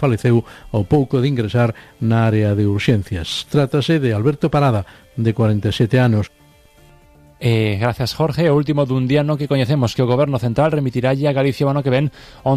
faleceu ao pouco de ingresar na área de urxencias. Trátase de Alberto Parada, de 47 anos. Gracias, Jorge. O último dun día no que coñecemos que o Goberno Central remitirá a Galicia o ano que ven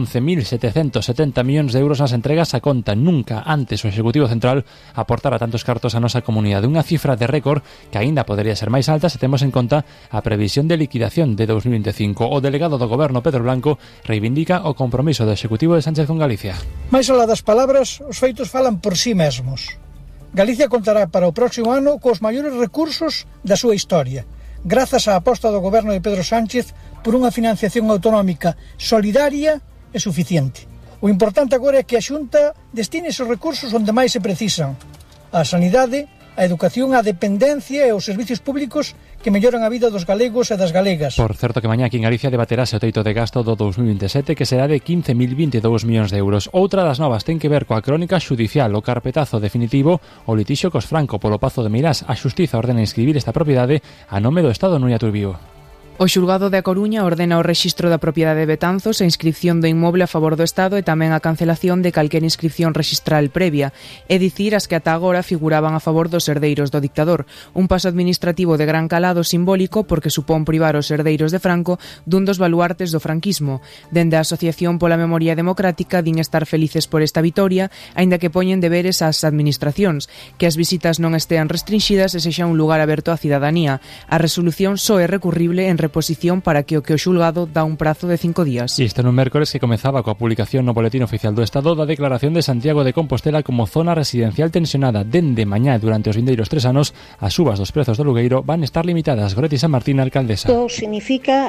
11.770 millóns de euros nas entregas a conta. Nunca antes o Executivo Central aportara tantos cartos a nosa comunidade. Unha cifra de récord que aínda podería ser máis alta se temos en conta a previsión de liquidación de 2025. O delegado do Goberno, Pedro Blanco, reivindica o compromiso do Executivo de Sánchez con Galicia. Mais alá das palabras, os feitos falan por si mesmos. Galicia contará para o próximo ano cos maiores recursos da súa historia, grazas á aposta do Goberno de Pedro Sánchez por unha financiación autonómica solidaria e suficiente. O importante agora é que a Xunta destine esos recursos onde máis se precisan: a sanidade, a educación, a dependencia e os servicios públicos que melloran a vida dos galegos e das galegas. Por certo que mañá aquí en Galicia debaterase o teito de gasto do 2027, que será de 15.022 millóns de euros. Outra das novas ten que ver coa crónica xudicial, o carpetazo definitivo o litixio cos Franco polo Pazo de Meirás. A Xustiza ordena inscribir esta propiedade a nome do Estado, Nuria Turbío. O xulgado de A Coruña ordena o rexistro da propiedade de Betanzos, a inscripción do inmoble a favor do Estado e tamén a cancelación de calquera inscripción rexistral previa, é dicir, as que ata agora figuraban a favor dos herdeiros do dictador. Un paso administrativo de gran calado simbólico porque supón privar os herdeiros de Franco dun dos baluartes do franquismo. Dende a Asociación pola Memoria Democrática din estar felices por esta vitoria, aínda que poñen deberes ás administracións, que as visitas non estean restringidas e sexa un lugar aberto á cidadanía. A resolución só é recurrible en reposición para que o xulgado dá un prazo de 5 días. Isto nun mércores que comezaba coa publicación no Boletín Oficial do Estado da declaración de Santiago de Compostela como zona residencial tensionada. Dende mañá durante os vindeiros 3 anos, as subas dos prezos do alugueiro van estar limitadas. Goretti San Martín, alcaldesa. Isto significa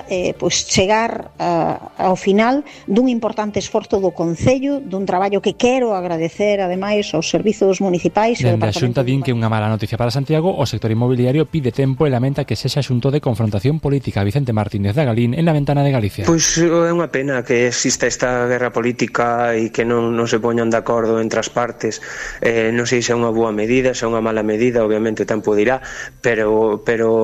chegar ao final dun importante esforzo do Concello, dun traballo que quero agradecer ademais aos servizos municipais. Dende a Xunta din que unha mala noticia para Santiago, o sector inmobiliario pide tempo e lamenta que sexa xunto de confrontación política. Vicente Martínez da Galín en La Ventana de Galicia. Pois é unha pena que exista esta guerra política e que non se poñan de acordo entre as partes. Non sei se é unha boa medida, se é unha mala medida, obviamente o tempo dirá, pero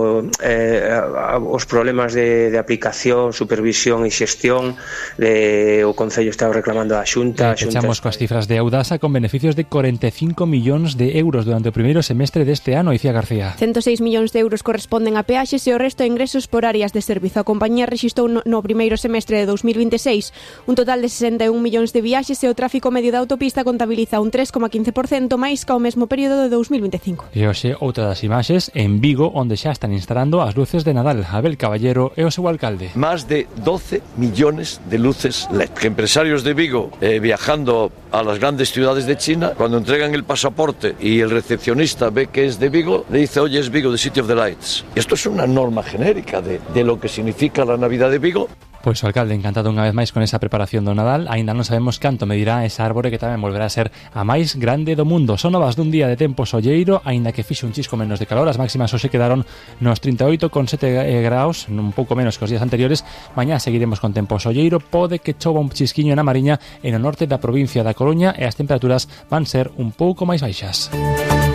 os problemas de aplicación, supervisión e xestión o Concello está reclamando a Xunta. Echamos coas cifras de Audasa con beneficios de 45 millóns de euros durante o primeiro semestre deste ano, Icía García. 106 millóns de euros corresponden a peaxes e o resto a ingresos por áreas de servizo. A compañía rexistrou no primeiro semestre de 2026 un total de 61 millóns de viaxes e o tráfico medio da autopista contabiliza un 3,15% máis que ao mesmo período de 2025. E hoxe outra das imaxes en Vigo, onde xa están instalando as luces de Nadal. Abel Caballero e o seu alcalde. Más de 12 millones de luces LED. Que empresarios de Vigo viajando a las grandes ciudades de China, cuando entregan el pasaporte y el recepcionista ve que es de Vigo, le dice, oye, es Vigo, the City of the Lights. Esto es una norma genérica de lo que significa la Navidad de Vigo. Pois o alcalde encantado unha vez máis con esa preparación do Nadal. Aínda non sabemos canto medirá esa árbore que tamén volverá a ser a máis grande do mundo. Son novas dun día de tempo solleiro, aínda que fixe un chisco menos de calor. As máximas hoxe quedaron nos 38,7 graus, un pouco menos que os días anteriores. Mañá seguiremos con tempo solleiro, pode que chova un chisquiño na Mariña e no norte da provincia da Coruña e as temperaturas van ser un pouco máis baixas.